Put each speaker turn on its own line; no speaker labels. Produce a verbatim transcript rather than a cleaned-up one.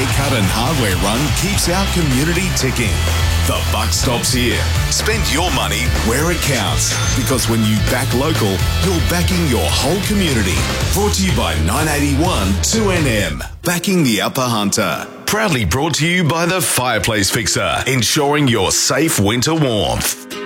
haircut and hardware run keeps our community ticking. The buck stops here. Spend your money where it counts, because when you back local, you're backing your whole community. Brought to you by nine eighty-one two N M, backing the Upper Hunter. Proudly brought to you by the Fireplace Fixer, ensuring your safe winter warmth.